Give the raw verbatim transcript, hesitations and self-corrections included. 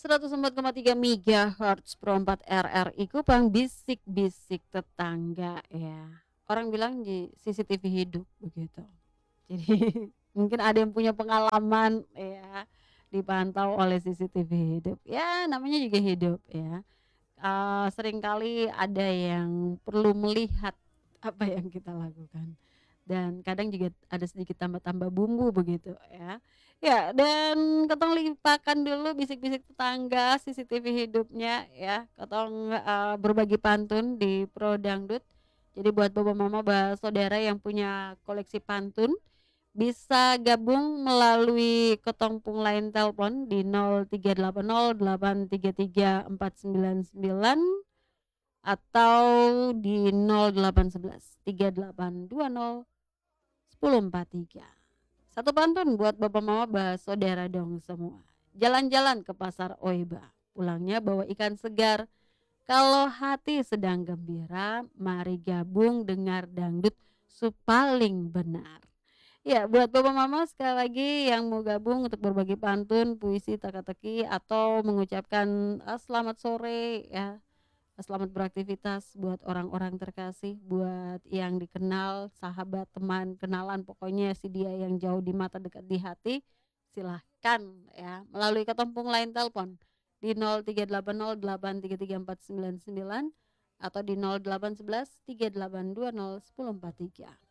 seratus empat koma tiga megahertz Pro empat R R I Kupang, bisik-bisik tetangga ya. Orang bilang di C C T V hidup begitu. Jadi mungkin ada yang punya pengalaman ya, dipantau oleh C C T V hidup. Ya namanya juga hidup ya. Eee, seringkali ada yang perlu melihat apa yang kita lakukan. Dan kadang juga ada sedikit tambah-tambah bumbu begitu ya. Ya dan katong limpahkan dulu bisik-bisik tetangga, C C T V hidupnya ya, katong, eee, berbagi pantun di Pro Dangdut. Jadi buat bapa mama, ba saudara yang punya koleksi pantun, bisa gabung melalui ketong pung line telepon di nol tiga delapan nol delapan tiga tiga empat sembilan sembilan atau di nol delapan satu satu tiga delapan dua nol sepuluh empat tiga. Satu pantun buat bapa mama, ba saudara dong semua. Jalan-jalan ke pasar Oiba, pulangnya bawa ikan segar. Kalau hati sedang gembira, mari gabung dengar dangdut Supaling Benar. Ya, buat bapa mama sekali lagi yang mau gabung untuk berbagi pantun, puisi, teka-teki atau mengucapkan, eee, selamat sore ya, selamat beraktivitas buat orang-orang terkasih, buat yang dikenal, sahabat, teman, kenalan, pokoknya si dia yang jauh di mata dekat di hati, silahkan ya melalui ketong pung line telepon di nol tiga delapan nol delapan tiga tiga empat sembilan sembilan atau di nol delapan satu satu tiga delapan dua nol sepuluh empat tiga.